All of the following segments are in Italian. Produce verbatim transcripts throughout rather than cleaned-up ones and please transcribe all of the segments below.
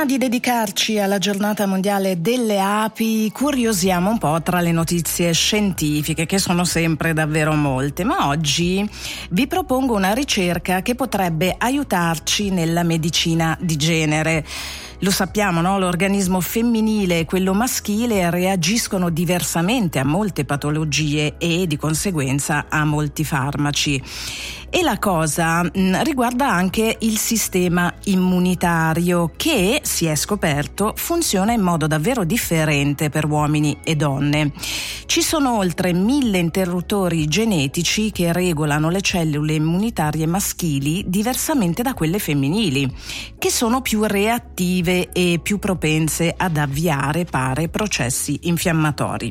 Prima di dedicarci alla giornata mondiale delle api, curiosiamo un po' tra le notizie scientifiche, che sono sempre davvero molte, ma oggi vi propongo una ricerca che potrebbe aiutarci nella medicina di genere. Lo sappiamo, no? L'organismo femminile e quello maschile reagiscono diversamente a molte patologie e di conseguenza a molti farmaci. E la cosa mh, riguarda anche il sistema immunitario che, si è scoperto, funziona in modo davvero differente per uomini e donne. Ci sono oltre mille interruttori genetici che regolano le cellule immunitarie maschili diversamente da quelle femminili, che sono più reattive e più propense ad avviare, pare, processi infiammatori.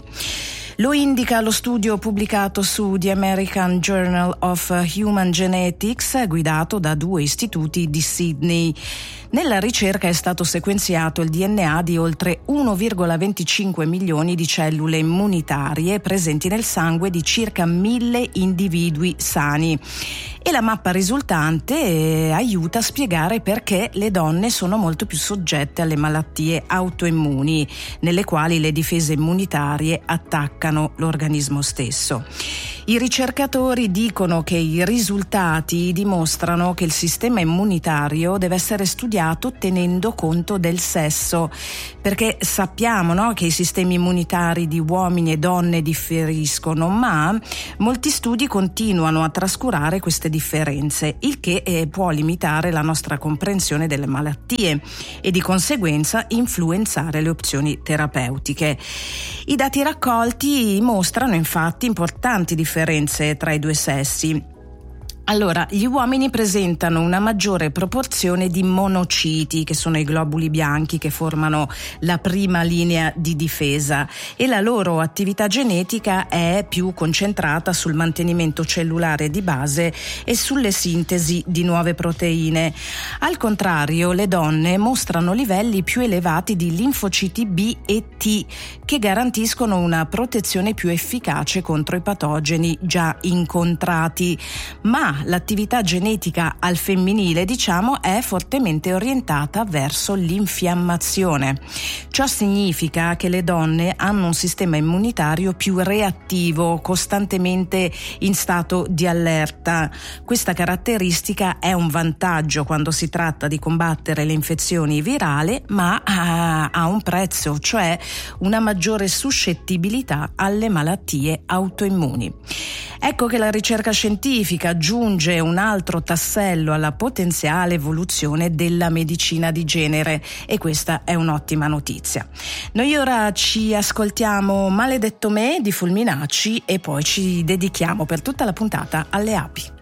Lo indica lo studio pubblicato su The American Journal of Human Genetics, guidato da due istituti di Sydney. Nella ricerca è stato sequenziato il D N A di oltre uno virgola venticinque milioni di cellule immunitarie presenti nel sangue di circa mille individui sani. E la mappa risultante eh, aiuta a spiegare perché le donne sono molto più soggette alle malattie autoimmuni, nelle quali le difese immunitarie attaccano l'organismo stesso. I ricercatori dicono che i risultati dimostrano che il sistema immunitario deve essere studiato tenendo conto del sesso, perché sappiamo, no, che i sistemi immunitari di uomini e donne differiscono, ma molti studi continuano a trascurare queste differenze, il che eh, può limitare la nostra comprensione delle malattie e di conseguenza influenzare le opzioni terapeutiche. I dati raccolti mostrano infatti importanti differenze tra i due sessi. Allora, gli uomini presentano una maggiore proporzione di monociti, che sono i globuli bianchi che formano la prima linea di difesa, e la loro attività genetica è più concentrata sul mantenimento cellulare di base e sulle sintesi di nuove proteine. Al contrario, le donne mostrano livelli più elevati di linfociti B e T, che garantiscono una protezione più efficace contro i patogeni già incontrati, ma l'attività genetica al femminile, diciamo, è fortemente orientata verso l'infiammazione. Ciò significa che le donne hanno un sistema immunitario più reattivo, costantemente in stato di allerta. Questa caratteristica è un vantaggio quando si tratta di combattere le infezioni virali, ma ha un prezzo, cioè una maggiore suscettibilità alle malattie autoimmuni. Ecco che la ricerca scientifica aggiunge un altro tassello alla potenziale evoluzione della medicina di genere, e questa è un'ottima notizia. Noi ora ci ascoltiamo Maledetto me di Fulminacci e poi ci dedichiamo per tutta la puntata alle api.